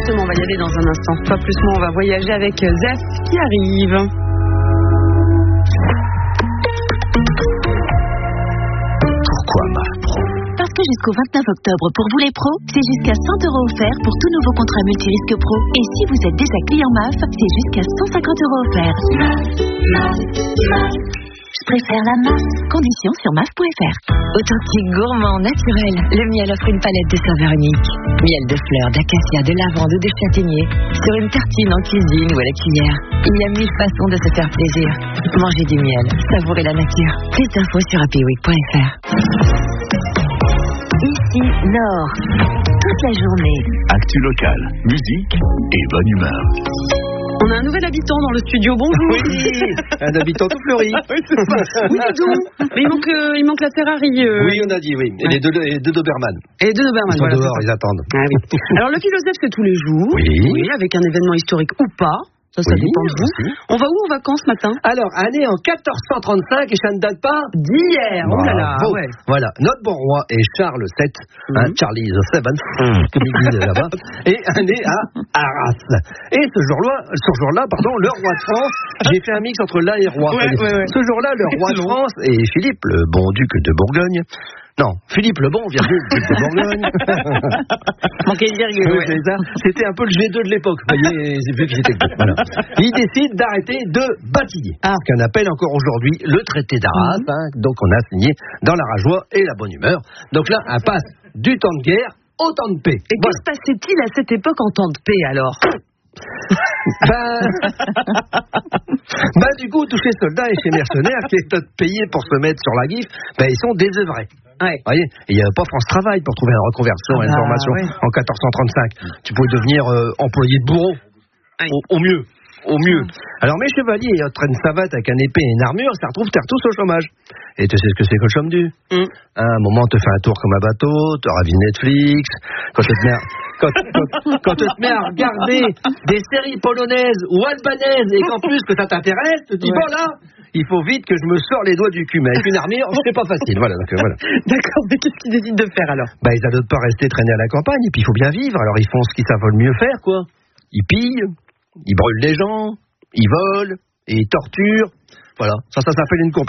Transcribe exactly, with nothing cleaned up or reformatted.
justement, on va y aller dans un instant. Pas plus moi, on va voyager avec Zef qui arrive. Pourquoi M A F Pro ? Parce que jusqu'au vingt-neuf octobre, pour vous les pros, c'est jusqu'à cent euros offerts pour tout nouveau contrat multirisque pro. Et si vous êtes déjà client M A F, c'est jusqu'à cent cinquante euros offerts. M A F, M A F, M A F. Je préfère la M A F. Conditions sur M A F point F R. Authentique, gourmand, naturel, le miel offre une palette de saveurs uniques. Miel de fleurs, d'acacia, de lavande ou de châtaignier. Sur une tartine en cuisine ou à la cuillère. Il y a mille façons de se faire plaisir. Mangez du miel, savourez la nature. Plus d'infos sur happy week point F R. Ici, Nord. Toute la journée. Actu locale, musique et bonne humeur. On a un nouvel habitant dans le studio, bonjour. Oui, un habitant tout fleuri. Oui, c'est ça. Oui, dis donc. Mais il manque, euh, il manque la Ferrari. Euh... Oui, on a dit, oui. Et les deux, les deux Doberman. Et les deux Doberman, ils sont voilà, dehors, ils attendent. Ah, oui. Alors, le philosophe, c'est tous les jours. Oui. Oui, avec un événement historique ou pas. Ça, ça oui, dépend de vous. Aussi. On va où en vacances ce matin? Alors, année en quatorze cent trente-cinq, et ça ne date pas d'hier. Oh là là, ouais. Voilà, notre bon roi est Charles sept, mm-hmm. hein, Charlie the Seventh, mm. comme il dit là-bas, et né à Arras. Et ce jour-là, ce jour-là, pardon, le roi de France, j'ai fait un mix entre là et roi. Ouais, ouais, ouais. Ce jour-là, le roi de France et Philippe, le bon duc de Bourgogne. Non, Philippe le bon, virgule, duc de Bourgogne. Manquait de virgule, oui, ouais. c'est ça. C'était un peu le G deux de l'époque. Vous voyez, c'est vu que j'étais voilà. Il décide d'arrêter de bâtiller. Ah. Ce qu'on appelle encore aujourd'hui le traité d'Arras. Mmh. Hein, donc on a signé dans la rajoie et la bonne humeur. Donc là, on passe du temps de guerre au temps de paix. Et voilà. Que se passait-il à cette époque en temps de paix alors? ben, ben du coup, tous ces soldats et ces mercenaires qui étaient payés pour se mettre sur la gifle, ben ils sont désœuvrés. Ouais. Vous voyez, il n'y avait pas France Travail pour trouver une reconversion ah et une bah, formation ouais. en quatorze cent trente-cinq. Tu pouvais devenir euh, employé de bourreau, ouais. au, au mieux. Au mieux. Alors mes chevaliers ayant une savate avec un épée et une armure, ça retrouve terre tous au chômage. Et tu sais ce que c'est que le chôme du mm. À un moment, tu fais un tour comme un bateau, tu auras vu Netflix, quand tu te mets à, quand, quand, quand tu te mets à regarder des séries polonaises ou albanaises et qu'en plus que ça t'intéresse, tu te dis ouais. bon là, il faut vite que je me sors les doigts du cul. Mais avec une armure, c'est pas facile. Voilà, donc, voilà. D'accord, mais qu'est-ce qu'ils décident de faire alors? Bah ils n'adoptent pas rester traîner à la campagne, et puis il faut bien vivre. Alors ils font ce qu'ils savent le mieux faire, quoi. Ils pillent. Ils brûlent les gens, ils volent, et ils torturent. Voilà, ça, ça s'appelle une compagnie.